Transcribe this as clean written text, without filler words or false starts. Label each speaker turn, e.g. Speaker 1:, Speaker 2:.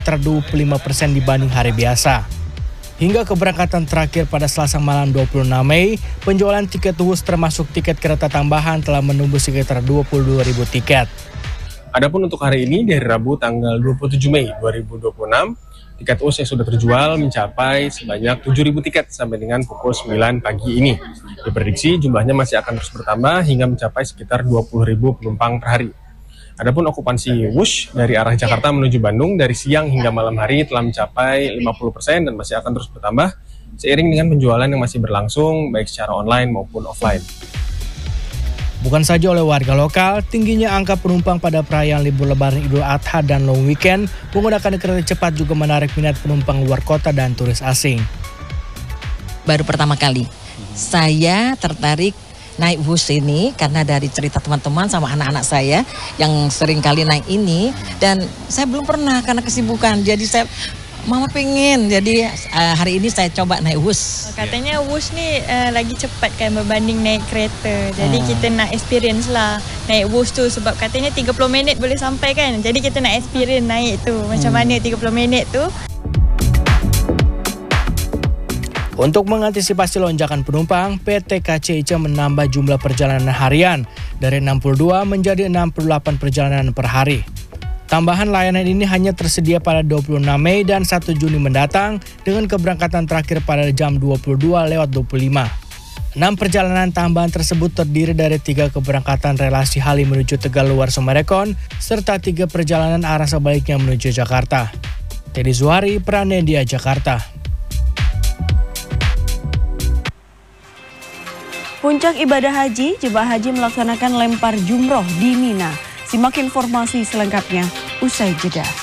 Speaker 1: 25% dibanding hari biasa. Hingga keberangkatan terakhir pada Selasa malam 26 Mei, penjualan tiket WUS termasuk tiket kereta tambahan telah menembus sekitar 22.000 tiket.
Speaker 2: Adapun untuk hari ini, dari Rabu tanggal 27 Mei 2026, tiket WUS yang sudah terjual mencapai sebanyak 7.000 tiket sampai dengan pukul 9 pagi ini. Diprediksi jumlahnya masih akan terus bertambah hingga mencapai sekitar 20.000 penumpang per hari. Adapun okupansi WUS dari arah Jakarta menuju Bandung dari siang hingga malam hari telah mencapai 50% dan masih akan terus bertambah seiring dengan penjualan yang masih berlangsung baik secara online maupun offline.
Speaker 1: Bukan saja oleh warga lokal, tingginya angka penumpang pada perayaan libur Lebaran Idul Adha dan long weekend menggunakan kereta cepat juga menarik minat penumpang luar kota dan turis asing.
Speaker 3: Baru pertama kali saya tertarik naik WUS ini karena dari cerita teman-teman sama anak-anak saya yang sering kali naik ini, dan saya belum pernah karena kesibukan. Jadi Mama pengen, jadi hari ini saya coba naik WUS.
Speaker 4: Katanya WUS nih lagi cepat kan berbanding naik kereta. Jadi kita nak experience lah naik WUS tu, sebab katanya 30 minit boleh sampai kan. Jadi kita nak experience naik tu, macam mana 30 minit tu.
Speaker 1: Untuk mengantisipasi lonjakan penumpang, PT KCIC menambah jumlah perjalanan harian dari 62 menjadi 68 perjalanan per hari. Tambahan layanan ini hanya tersedia pada 26 Mei dan 1 Juni mendatang dengan keberangkatan terakhir pada jam 22:25. 6 perjalanan tambahan tersebut terdiri dari 3 keberangkatan relasi Halim menuju Tegal Luar Sumarekon serta 3 perjalanan arah sebaliknya menuju Jakarta. Teddy Zuhari, Pranedia, Jakarta.
Speaker 5: Puncak ibadah haji, jemaah haji melaksanakan lempar jumroh di Mina. Simak informasi selengkapnya usai jeda.